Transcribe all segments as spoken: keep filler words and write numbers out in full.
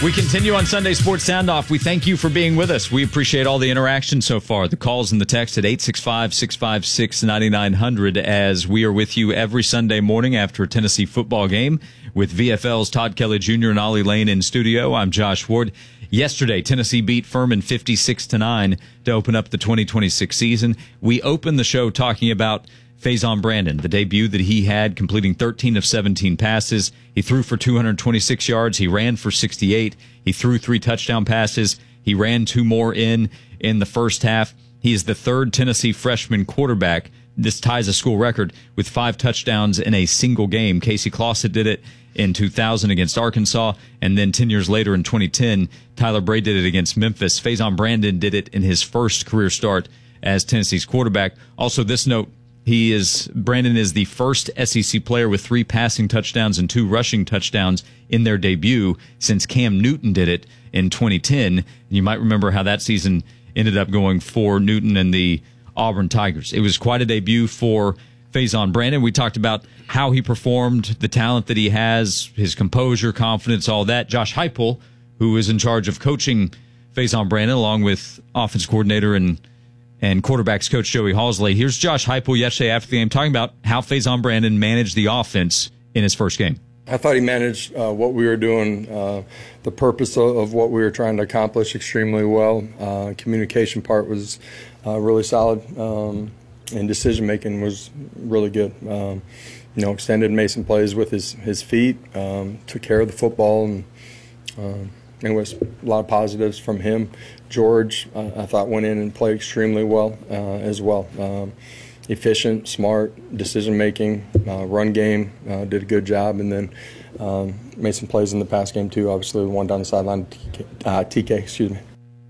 We continue on Sunday Sports Soundoff. We thank you for being with us. We appreciate all the interaction so far. The calls and the text at eight six five, six five six, nine nine zero zero as we are with you every Sunday morning after a Tennessee football game with V F L's Todd Kelly Junior and Ollie Lane in studio. I'm Josh Ward. Yesterday, Tennessee beat Furman fifty-six to nine to open up the twenty twenty-six season. We opened the show talking about Faison Brandon, the debut that he had, completing thirteen of seventeen passes. He threw for two hundred twenty-six yards. He ran for sixty-eight. He threw three touchdown passes. He ran two more in in the first half. He is the third Tennessee freshman quarterback. This ties a school record with five touchdowns in a single game. Casey Clausen did it in two thousand against Arkansas, and then ten years later in twenty ten, Tyler Bray did it against Memphis. Faison Brandon did it in his first career start as Tennessee's quarterback. Also, this note, He is Brandon is the first S E C player with three passing touchdowns and two rushing touchdowns in their debut since Cam Newton did it in twenty ten. You might remember how that season ended up going for Newton and the Auburn Tigers. It was quite a debut for Faison Brandon. We talked about how he performed, the talent that he has, his composure, confidence, all that. Josh Heupel, who is in charge of coaching Faison Brandon, along with offensive coordinator and and quarterbacks coach Joey Halsley. Here's Josh Heupel yesterday after the game talking about how Faison Brandon managed the offense in his first game. I thought he managed uh, what we were doing, uh, the purpose of, of what we were trying to accomplish extremely well. Uh, communication part was uh, really solid, um, and decision-making was really good. Um, you know, extended Mason plays with his, his feet, um, took care of the football, and um, it was a lot of positives from him. George, uh, I thought, went in and played extremely well uh, as well. Um, efficient, smart, decision-making, uh, run game, uh, did a good job. And then um, made some plays in the pass game, too, obviously, one down the sideline, T K, uh, T K, excuse me.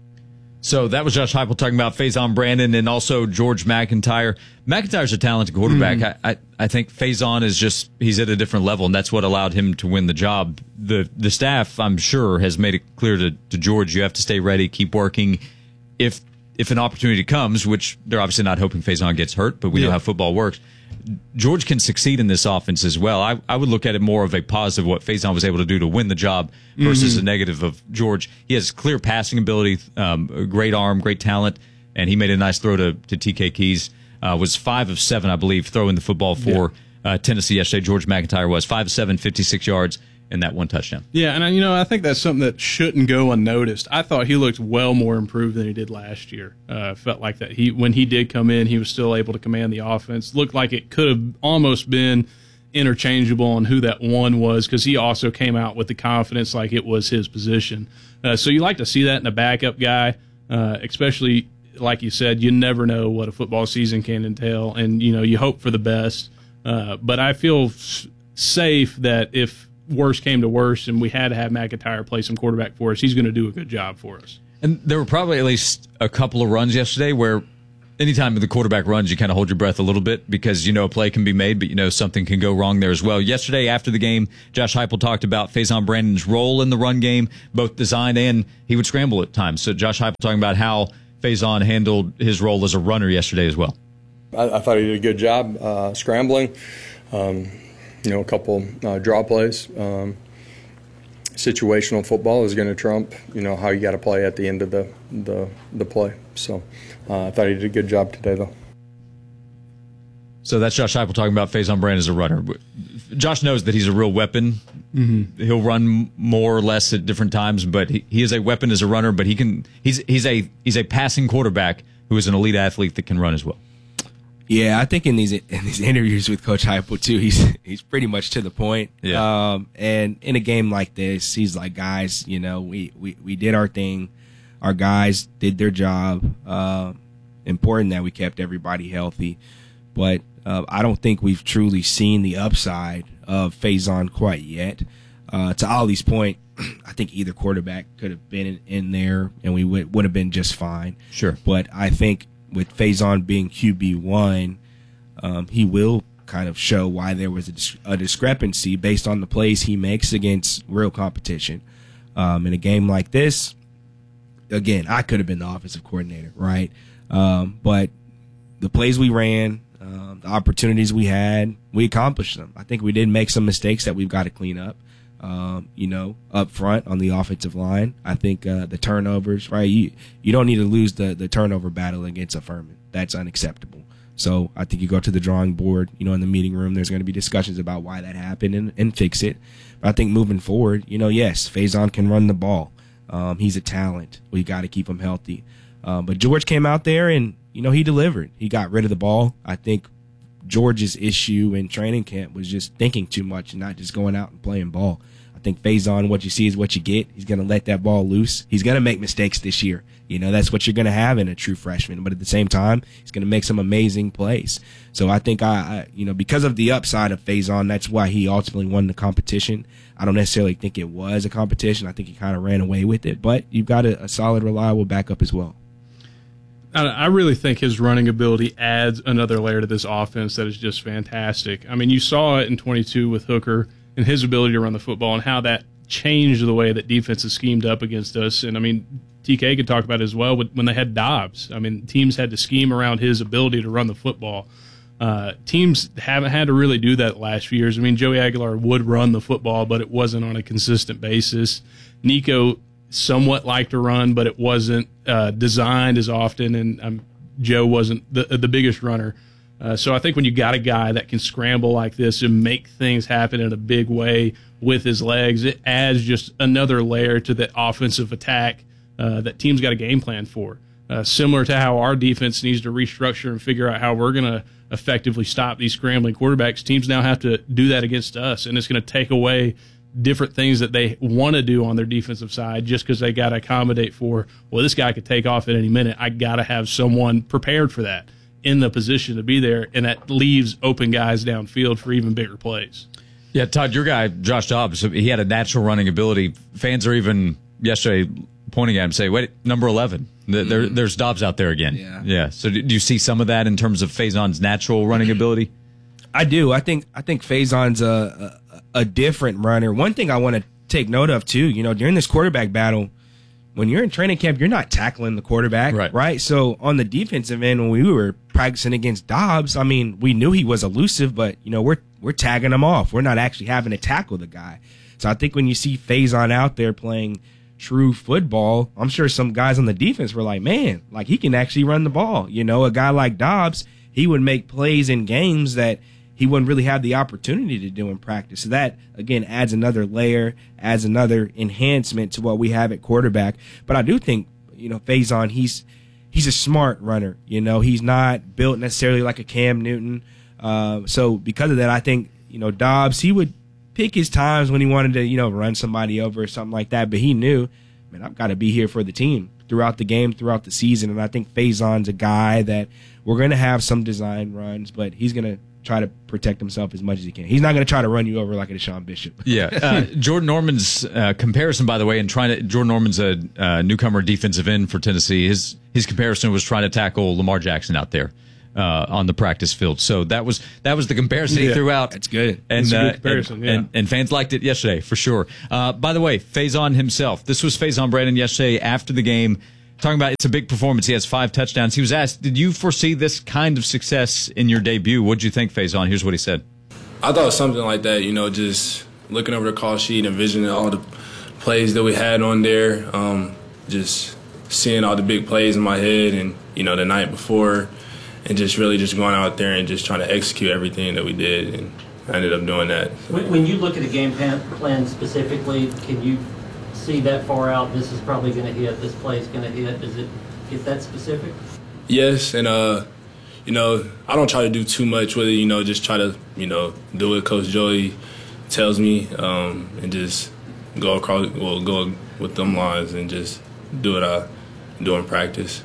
So that was Josh Heupel talking about Faison Brandon and also George McIntyre. McIntyre's a talented quarterback. Mm. I, I, I think Faison is just, he's at a different level, and that's what allowed him to win the job. The the staff, I'm sure, has made it clear to, to George, you have to stay ready, keep working. If if an opportunity comes, which they're obviously not hoping Faison gets hurt, but we yeah. know how football works, George can succeed in this offense as well. I, I would look at it more of a positive, what Faison was able to do to win the job versus mm-hmm. a negative of George. He has clear passing ability, um, a great arm, great talent, and he made a nice throw to, to T K Keys. Uh, was five of seven, I believe, throwing the football for yeah. uh, Tennessee yesterday. George McIntyre was five of seven, fifty-six yards, and that one touchdown. Yeah, and, you know, I think that's something that shouldn't go unnoticed. I thought he looked well more improved than he did last year. Uh, felt like that he when he did come in, he was still able to command the offense. Looked like it could have almost been interchangeable on who that one was, because he also came out with the confidence like it was his position. Uh, so you like to see that in a backup guy, uh, especially, like you said, you never know what a football season can entail, and, you know, you hope for the best. Uh, but I feel f- safe that if worst came to worst and we had to have McIntyre play some quarterback for us, he's going to do a good job for us. And there were probably at least a couple of runs yesterday where anytime the quarterback runs, you kind of hold your breath a little bit because you know a play can be made, but you know something can go wrong there as well. Yesterday after the game, Josh Heupel talked about Faison Brandon's role in the run game, both design and he would scramble at times. So Josh Heupel talking about how Faison handled his role as a runner yesterday as well. I, I thought he did a good job uh, scrambling. Um, you know, a couple uh, draw plays. Um, situational football is going to trump, you know, how you got to play at the end of the the, the play. So uh, I thought he did a good job today, though. So that's Josh Heupel talking about Faison Brandon as a runner. Josh knows that he's a real weapon. Mm-hmm. He'll run more or less at different times, but he, he is a weapon as a runner. But he can he's he's a he's a passing quarterback who is an elite athlete that can run as well. Yeah, I think in these in these interviews with Coach Heupel too, he's he's pretty much to the point. Yeah. Um, and in a game like this, he's like, guys, you know, we, we, we did our thing, our guys did their job. Uh, important that we kept everybody healthy, but uh, I don't think we've truly seen the upside of Faison quite yet. Uh, to Ollie's point, I think either quarterback could have been in, in there, and we would would have been just fine. Sure, but I think with Faison being Q B one, um, he will kind of show why there was a, dis- a discrepancy based on the plays he makes against real competition. Um, in a game like this, again, I could have been the offensive coordinator, right? Um, but the plays we ran, um, the opportunities we had, we accomplished them. I think we did make some mistakes that we've got to clean up. Um, you know, up front on the offensive line. I think uh, the turnovers, right? You you don't need to lose the, the turnover battle against a Furman. That's unacceptable. So I think you go to the drawing board, you know, in the meeting room, there's going to be discussions about why that happened and, and fix it. But I think moving forward, you know, yes, Faison can run the ball. Um, he's a talent. We got to keep him healthy. Uh, but George came out there and, you know, he delivered. He got rid of the ball. I think George's issue in training camp was just thinking too much and not just going out and playing ball. I think Faison, what you see is what you get. He's going to let that ball loose. He's going to make mistakes this year. You know, that's what you're going to have in a true freshman. But at the same time, he's going to make some amazing plays. So I think, I, I you know, because of the upside of Faison, that's why he ultimately won the competition. I don't necessarily think it was a competition. I think he kind of ran away with it. But you've got a, a solid, reliable backup as well. I really think his running ability adds another layer to this offense that is just fantastic. I mean, you saw it in twenty-two with Hooker and his ability to run the football and how that changed the way that defenses schemed up against us. And, I mean, T K could talk about it as well when they had Dobbs. I mean, teams had to scheme around his ability to run the football. Uh, teams haven't had to really do that the last few years. I mean, Joey Aguilar would run the football, but it wasn't on a consistent basis. Nico somewhat liked to run, but it wasn't uh, designed as often, and um, Joe wasn't the the biggest runner. Uh, so I think when you got a guy that can scramble like this and make things happen in a big way with his legs, it adds just another layer to that offensive attack uh, that teams got a game plan for. Uh, similar to how our defense needs to restructure and figure out how we're going to effectively stop these scrambling quarterbacks, teams now have to do that against us, and it's going to take away different things that they want to do on their defensive side just because they got to accommodate for, well, this guy could take off at any minute. I got to have someone prepared for that in the position to be there, and that leaves open guys downfield for even bigger plays. Yeah, Todd, your guy, Josh Dobbs, he had a natural running ability. Fans are even yesterday pointing at him, say, wait, number eleven. There, mm-hmm. There's Dobbs out there again. Yeah. Yeah. So do you see some of that in terms of Faison's natural running ability? I do. I think I think Faison's a, a, a different runner. One thing I want to take note of, too, you know, during this quarterback battle, when you're in training camp, you're not tackling the quarterback, right? right? So on the defensive end, when we were practicing against Dobbs, I mean, we knew he was elusive, but, you know, we're we're tagging him off. We're not actually having to tackle the guy. So I think when you see Faison out there playing true football, I'm sure some guys on the defense were like, man, like he can actually run the ball. You know, a guy like Dobbs, he would make plays in games that he wouldn't really have the opportunity to do in practice. So that, again, adds another layer, adds another enhancement to what we have at quarterback. But I do think, you know, Faison, he's he's a smart runner. You know, he's not built necessarily like a Cam Newton. Uh, so because of that, I think, you know, Dobbs, he would pick his times when he wanted to, you know, run somebody over or something like that. But he knew, man, I've got to be here for the team throughout the game, throughout the season. And I think Faison's a guy that we're going to have some design runs, but he's going to try to protect himself as much as he can. He's not going to try to run you over like a Deshaun Bishop. Yeah. Uh, Jordan Norman's uh, comparison, by the way, and trying to, Jordan Norman's a uh, newcomer defensive end for Tennessee. His his comparison was trying to tackle Lamar Jackson out there uh, on the practice field. So that was that was the comparison yeah, he threw out. That's good. And, that's a good uh, comparison, and, yeah. and, and fans liked it yesterday for sure. Uh, by the way, Faison himself. This was Faison Brandon yesterday after the game, talking about it's a big performance. He has five touchdowns. He was asked, did you foresee this kind of success in your debut? What did you think, Faison? Here's what he said. I thought something like that, you know, just looking over the call sheet and envisioning all the plays that we had on there, um, just seeing all the big plays in my head and, you know, the night before, and just really just going out there and just trying to execute everything that we did, and I ended up doing that. When, when you look at a game plan specifically, can you see that far out, this is probably going to hit, this play is going to hit? Does it get that specific? Yes, and, uh, you know, I don't try to do too much with it, you know, just try to, you know, do what Coach Joey tells me, um, and just go across, well, go with them lines and just do what I do in practice.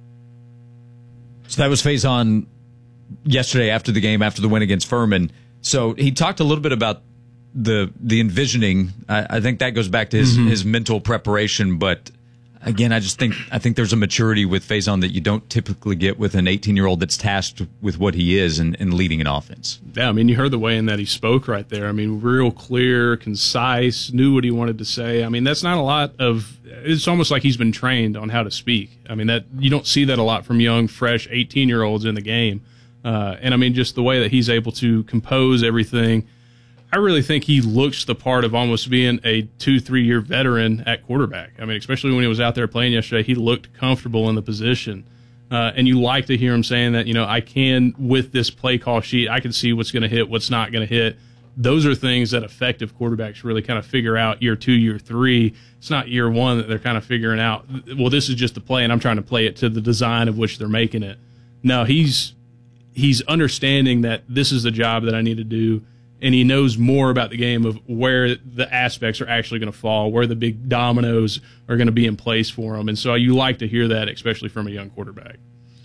So that was Faison yesterday after the game, after the win against Furman. So he talked a little bit about the the envisioning. I, I think that goes back to his, mm-hmm. his mental preparation. But again, I just think I think there's a maturity with Faison that you don't typically get with an eighteen-year-old that's tasked with what he is and, and leading an offense. Yeah, I mean, you heard the way in that he spoke right there. I mean, real clear, concise, knew what he wanted to say. I mean, that's not a lot of – it's almost like he's been trained on how to speak. I mean, that you don't see that a lot from young, fresh eighteen-year-olds in the game. Uh, and, I mean, just the way that he's able to compose everything – I really think he looks the part of almost being a two, three year veteran at quarterback. I mean, especially when he was out there playing yesterday, he looked comfortable in the position. Uh, and you like to hear him saying that, you know, I can, with this play call sheet, I can see what's going to hit, what's not going to hit. Those are things that effective quarterbacks really kind of figure out year two, year three. It's not year one that they're kind of figuring out, well, this is just the play, and I'm trying to play it to the design of which they're making it. No, he's he's understanding that this is the job that I need to do, and he knows more about the game of where the aspects are actually going to fall, where the big dominoes are going to be in place for him. And so you like to hear that, especially from a young quarterback.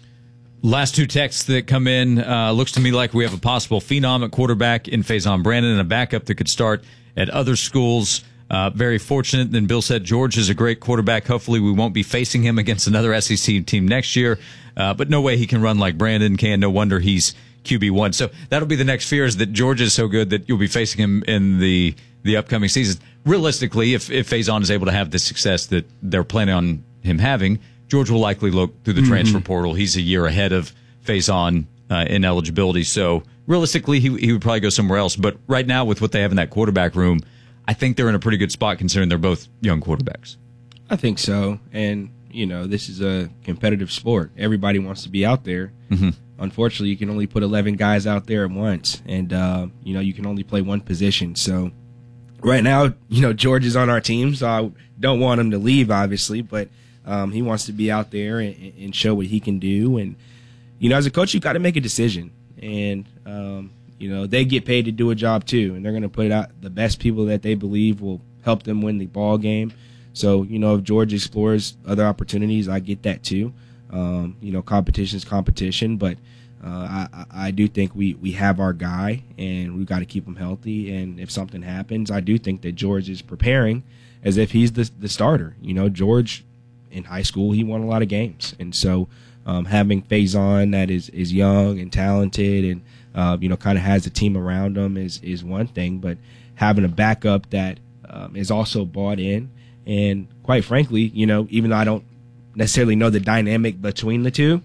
Last two texts that come in, uh, looks to me like we have a possible phenom at quarterback in Faison Brandon and a backup that could start at other schools. Uh, very fortunate. Then Bill said George is a great quarterback. Hopefully we won't be facing him against another S E C team next year. Uh, but no way he can run like Brandon can. No wonder he's Q B one. So that'll be the next fear, is that George is so good that you'll be facing him in the, the upcoming season. Realistically, if, if Faison is able to have the success that they're planning on him having, George will likely look through the mm-hmm. transfer portal. He's a year ahead of Faison uh, in eligibility. So realistically, he, he would probably go somewhere else. But right now, with what they have in that quarterback room, I think they're in a pretty good spot considering they're both young quarterbacks. I think so. And, you know, this is a competitive sport. Everybody wants to be out there. Mm-hmm. Unfortunately, you can only put eleven guys out there at once. And, uh, you know, you can only play one position. So right now, you know, George is on our team, so I don't want him to leave, obviously. But Um, he wants to be out there and, and show what he can do. And, you know, as a coach, you've got to make a decision. And, um, you know, they get paid to do a job too. And they're going to put out the best people that they believe will help them win the ball game. So, you know, if George explores other opportunities, I get that too. Um, you know, competition's competition. But uh, I, I do think we, we have our guy, and we've got to keep him healthy. And if something happens, I do think that George is preparing as if he's the, the starter. You know, George, in high school, he won a lot of games. And so um, having Faison that is, is young and talented and, uh, you know, kind of has a team around him is, is one thing. But having a backup that um, is also bought in, and quite frankly, you know, even though I don't necessarily know the dynamic between the two,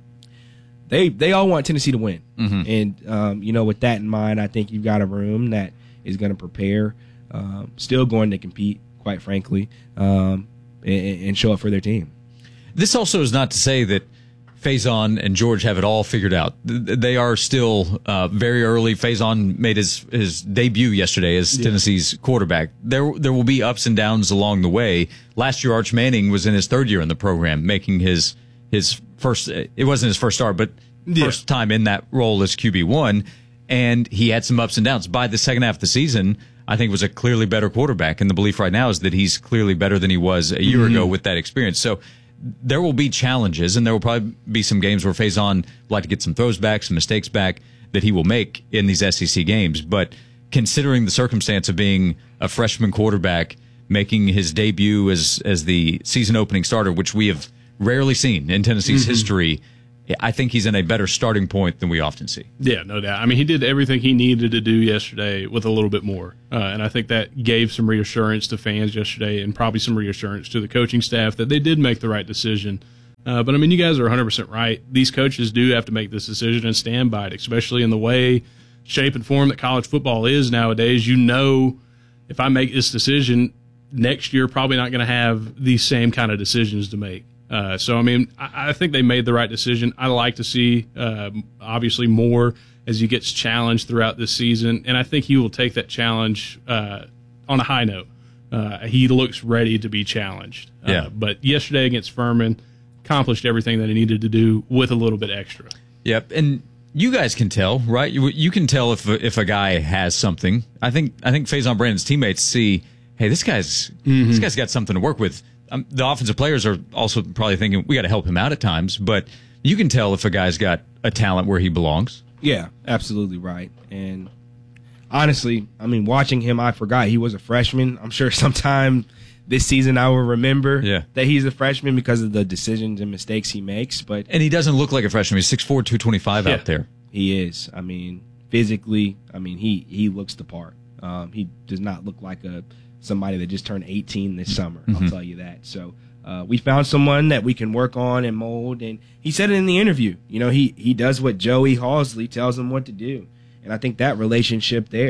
they they all want Tennessee to win. Mm-hmm. And, um, you know, with that in mind, I think you've got a room that is going to prepare, um, still going to compete, quite frankly, um, and show up for their team. This also is not to say that Faison and George have it all figured out. They are still uh, very early. Faison made his, his debut yesterday as yeah. Tennessee's quarterback. There there will be ups and downs along the way. Last year, Arch Manning was in his third year in the program, making his his first. It wasn't his first start, but yeah. first time in that role as Q B one, and he had some ups and downs. By the second half of the season, I think was a clearly better quarterback, and the belief right now is that he's clearly better than he was a year mm-hmm. ago with that experience. So there will be challenges, and there will probably be some games where Faison will like to get some throws back, some mistakes back that he will make in these S E C games. But considering the circumstance of being a freshman quarterback, making his debut as as the season opening starter, which we have rarely seen in Tennessee's mm-hmm. history, I think he's in a better starting point than we often see. Yeah, no doubt. I mean, he did everything he needed to do yesterday with a little bit more. Uh, and I think that gave some reassurance to fans yesterday, and probably some reassurance to the coaching staff that they did make the right decision. Uh, but, I mean, you guys are one hundred percent right. These coaches do have to make this decision and stand by it, especially in the way, shape, and form that college football is nowadays. You know, if I make this decision, next year probably not going to have these same kind of decisions to make. Uh, so, I mean, I, I think they made the right decision. I like to see, uh, obviously, more as he gets challenged throughout this season. And I think he will take that challenge uh, on a high note. Uh, he looks ready to be challenged. Uh, yeah. But yesterday against Furman, accomplished everything that he needed to do with a little bit extra. Yep. And you guys can tell, right? You, you can tell if if a guy has something. I think I think Faison Brandon's teammates see, hey, this guy's mm-hmm. this guy's got something to work with. Um, the offensive players are also probably thinking we got to help him out at times, but you can tell if a guy's got a talent where he belongs. Yeah, absolutely right. And honestly, I mean, watching him, I forgot he was a freshman. I'm sure sometime this season I will remember yeah. that he's a freshman because of the decisions and mistakes he makes. But and he doesn't look like a freshman. He's six four, two twenty-five yeah. out there. He is. I mean, physically, I mean, he, he looks the part. Um, he does not look like a somebody that just turned eighteen this summer. Mm-hmm. I'll tell you that. So uh, we found someone that we can work on and mold. And he said it in the interview. You know, he, he does what Joey Halzle tells him what to do. And I think that relationship there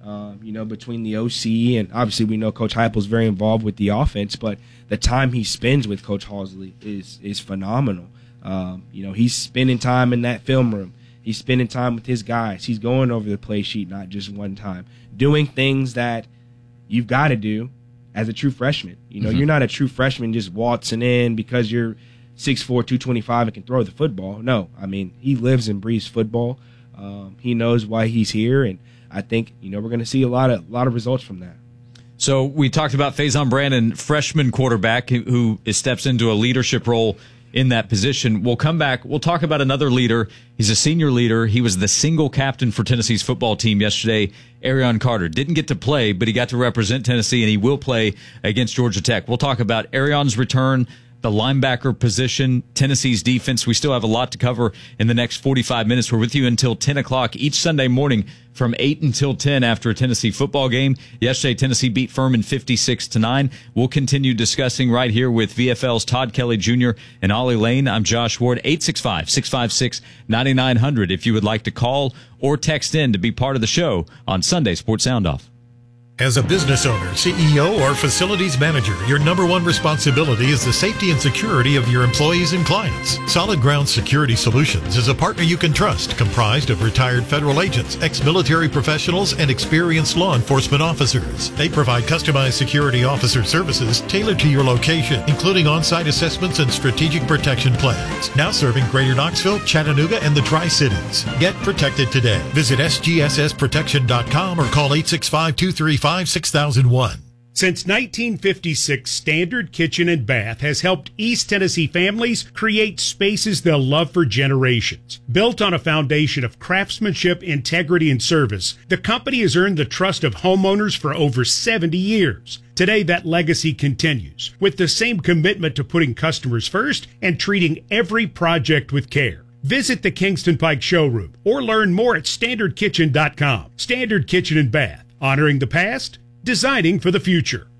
Um, you know, between the O C and obviously we know Coach Heupel's very involved with the offense, but the time he spends with Coach Halsley is is phenomenal. Um, you know, he's spending time in that film room. He's spending time with his guys. He's going over the play sheet, not just one time, doing things that you've got to do as a true freshman. You know, mm-hmm. You're not a true freshman just waltzing in because you're six four, two twenty-five and can throw the football. No, I mean, he lives and breathes football. Um, he knows why he's here, and I think, you know, we're going to see a lot of a lot of results from that. So we talked about Faison Brandon, freshman quarterback who steps into a leadership role in that position. We'll come back. We'll talk about another leader. He's a senior leader. He was the single captain for Tennessee's football team yesterday, Arion Carter. Didn't get to play, but he got to represent Tennessee, and he will play against Georgia Tech. We'll talk about Arion's return, the linebacker position, Tennessee's defense. We still have a lot to cover in the next forty-five minutes. We're with you until ten o'clock each Sunday morning from eight until ten after a Tennessee football game. Yesterday, Tennessee beat Furman fifty-six to nine. We'll continue discussing right here with V F L's Todd Kelly Junior and Ollie Lane. I'm Josh Ward, eight six five, six five six, nine nine zero zero if you would like to call or text in to be part of the show on Sunday Sports Sound Off. As a business owner, C E O, or facilities manager, your number one responsibility is the safety and security of your employees and clients. Solid Ground Security Solutions is a partner you can trust, comprised of retired federal agents, ex-military professionals, and experienced law enforcement officers. They provide customized security officer services tailored to your location, including on-site assessments and strategic protection plans. Now serving Greater Knoxville, Chattanooga, and the Tri-Cities. Get protected today. Visit S G S S protection dot com or call eight six five, two three five, six thousand one. Since nineteen fifty-six, Standard Kitchen and Bath has helped East Tennessee families create spaces they'll love for generations. Built on a foundation of craftsmanship, integrity, and service, the company has earned the trust of homeowners for over seventy years. Today, that legacy continues with the same commitment to putting customers first and treating every project with care. Visit the Kingston Pike showroom or learn more at standard kitchen dot com. Standard Kitchen and Bath, honoring the past, designing for the future.